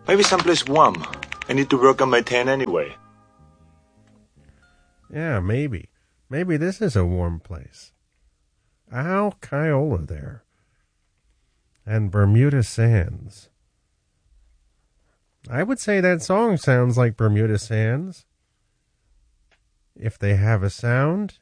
Maybe someplace warm. I need to work on my tan anyway. Yeah, maybe. Maybe this is a warm place. Al Caiola there. And Bermuda Sands. I would say that song sounds like Bermuda Sands. If they have a sound.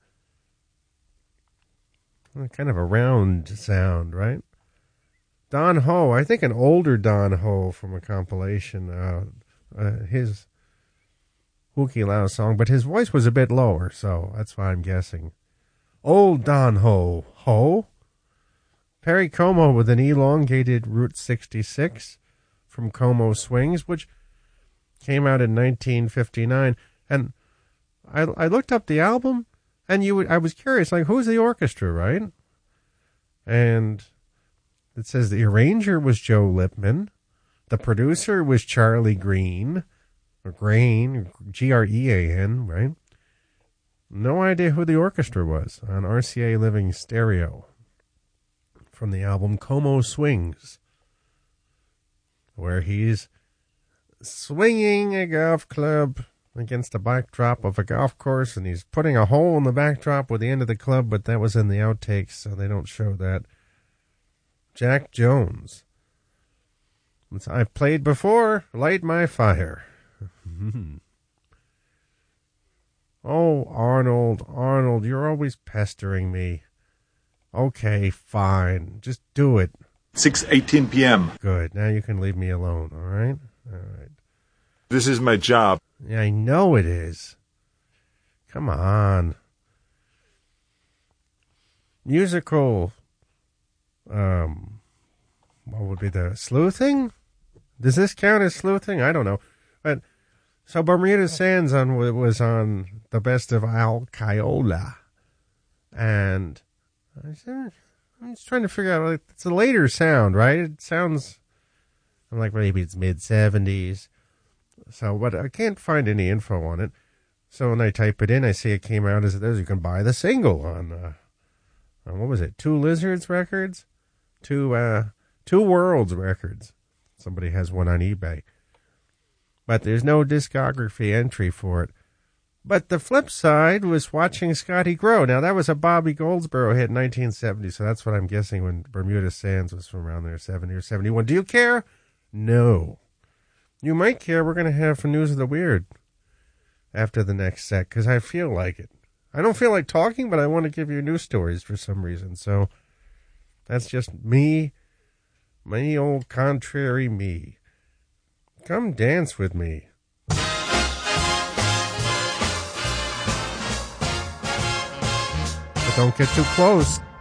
Kind of a round sound, right? Don Ho, I think an older Don Ho from a compilation. His Hukilau song, but his voice was a bit lower, so that's why I'm guessing. Old Don Ho. Ho? Perry Como with an elongated Route 66 from Como Swings, which came out in 1959. And I looked up the album, and I was curious, like, who's the orchestra, right? And it says the arranger was Joe Lipman. The producer was Charlie Green, or Grain, Grean, right? No idea who the orchestra was on RCA Living Stereo from the album Como Swings, where he's swinging a golf club against the backdrop of a golf course, and he's putting a hole in the backdrop with the end of the club, but that was in the outtakes, so they don't show that. Jack Jones. I've played before. Light my fire. Oh, Arnold, you're always pestering me. Okay, fine. Just do it. 6:18 p.m. Good. Now you can leave me alone, all right? All right. This is my job. Yeah, I know it is. Come on. Musical. What would be the sleuthing? Does this count as sleuthing? I don't know. But so Bermuda Sands was on the best of Al Caiola, and I'm just trying to figure out. Like, it's a later sound, right? It sounds. I'm like, maybe it's mid-70s. So, but I can't find any info on it. So when I type it in, I see it came out as you can buy the single on what was it? Two Lizards Records, Two Worlds Records. Somebody has one on eBay, but there's no discography entry for it. But the flip side was Watching Scotty Grow. Now that was a Bobby Goldsboro hit in 1970, so that's what I'm guessing when Bermuda Sands was from around there, 70 or 71. Do you care? No. You might care. We're going to have News of the Weird after the next set, because I feel like it. I don't feel like talking, but I want to give you news stories for some reason. So that's just me, my old contrary me. Come dance with me. But don't get too close.